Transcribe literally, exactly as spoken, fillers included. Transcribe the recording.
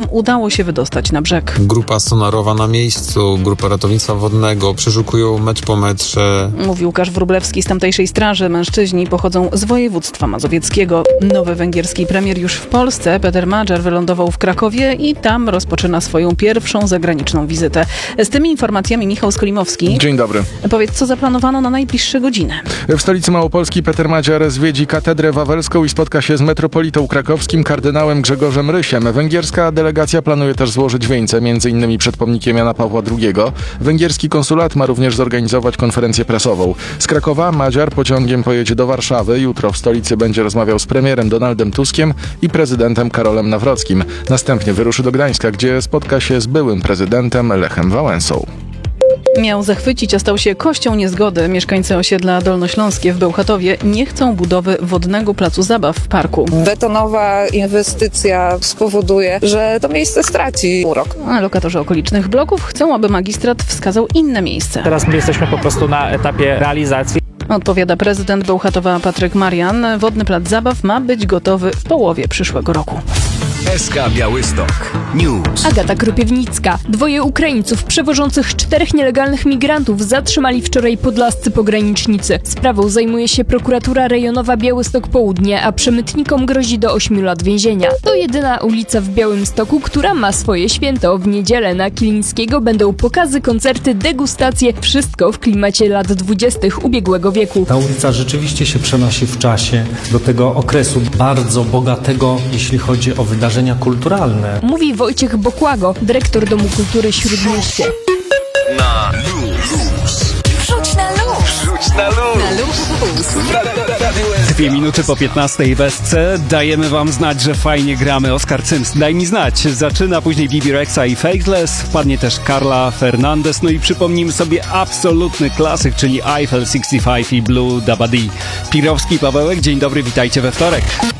udało się wydostać na brzeg. Grupa sonarowa na miejscu, grupa ratownictwa wodnego przeszukują metr po metrze. Mówi Łukasz Wróblewski z tamtejszej straży. Mężczyźni pochodzą z województwa mazowieckiego. Nowy węgierski premier już w Polsce, Peter Magyar, wylądował w Krakowie i tam rozpoczyna swoją pierwszą zagraniczną wizytę. Z tymi informacjami Michał Skolimowski. Dzień dobry. Powiedz, co zaplanowano na najbliższe godziny? W stolicy Małopolski Peter Magyar zwiedzi katedrę wawelską i spotka się z metropolitą krakowskim kardynałem Grzegorzem Rysiem. Węgierska delegacja planuje też złożyć wieńce, między innymi przed pomnikiem Jana Pawła drugiego. Węgierski konsulat ma również zorganizować konferencję prasową. Z Krakowa Magyar pociągiem pojedzie do Warszawy. Jutro w stolicy będzie rozmawiał z premierem Donaldem Tuskiem i prezydentem Karolem Nawrockim. Następnie wyruszy do Gdańska, gdzie spotka się z byłym prezydentem Lechem Wałęsą. Miał zachwycić, a stał się kością niezgody. Mieszkańcy osiedla Dolnośląskie w Bełchatowie nie chcą budowy wodnego placu zabaw w parku. Betonowa inwestycja spowoduje, że to miejsce straci urok. A lokatorzy okolicznych bloków chcą, aby magistrat wskazał inne miejsce. Teraz my jesteśmy po prostu na etapie realizacji. Odpowiada prezydent Bełchatowa Patryk Marian. Wodny plac zabaw ma być gotowy w połowie przyszłego roku. S K Białystok News. Agata Kropiewnicka. Dwoje Ukraińców przewożących czterech nielegalnych migrantów zatrzymali wczoraj podlascy pogranicznicy. Sprawą zajmuje się prokuratura rejonowa Białystok Południe, a przemytnikom grozi do ośmiu lat więzienia. To jedyna ulica w Białymstoku, która ma swoje święto. W niedzielę na Kilińskiego będą pokazy, koncerty, degustacje. Wszystko w klimacie lat dwudziestych ubiegłego wieku. Ta ulica rzeczywiście się przenosi w czasie do tego okresu bardzo bogatego, jeśli chodzi o wydarzenia kulturalne. Mówi Wojciech Bokłago, dyrektor Domu Kultury Śródmieście. Na luz. Rzuć na luz. Rzuć na luz. Na luz. Dwie minuty po piętnastej w S C. Dajemy wam znać, że fajnie gramy. Oskar Cyms, daj mi znać. Zaczyna później Bibi Rexa i Faithless. Wpadnie też Carla Fernandez. No i przypomnijmy sobie absolutny klasyk, czyli Eiffel sześćdziesiąt pięć i Blue Dabadi. Pirowski, Pawełek, dzień dobry, witajcie we wtorek.